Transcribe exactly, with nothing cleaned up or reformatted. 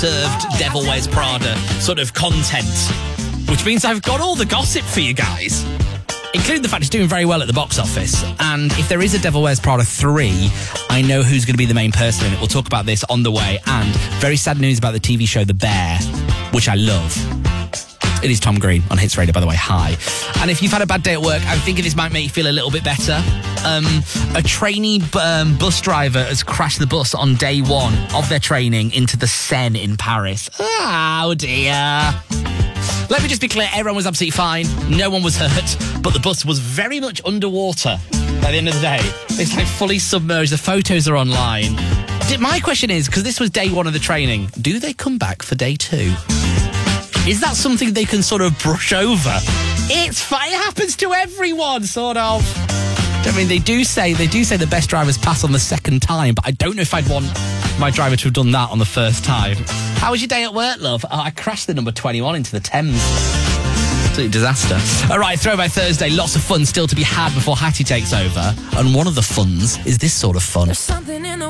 served Devil Wears Prada sort of content, which means I've got all the gossip for you guys, including the fact it's doing very well at the box office. And if there is a Devil Wears Prada three, I know who's going to be the main person in it. We'll talk about this on the way. And very sad news about the T V show The Bear, which I love. It is Tom Green on Hits Radio, by the way. Hi. And if you've had a bad day at work, I'm thinking this might make you feel a little bit better. Um, a trainee um, bus driver has crashed the bus on day one of their training into the Seine in Paris. Oh, dear. Let me just be clear, everyone was absolutely fine. No one was hurt, but the bus was very much underwater at the end of the day. It's like fully submerged. The photos are online. My question is, because this was day one of the training, do they come back for day two? Is that something they can sort of brush over? It's fine. It happens to everyone, sort of. I mean, they do say they do say the best drivers pass on the second time, but I don't know if I'd want my driver to have done that on the first time. How was your day at work, love? Oh, I crashed the number twenty-one into the Thames. Absolute disaster. All right, Throwback Thursday. Lots of fun still to be had before Hattie takes over. And one of the funs is this sort of fun. There's something in the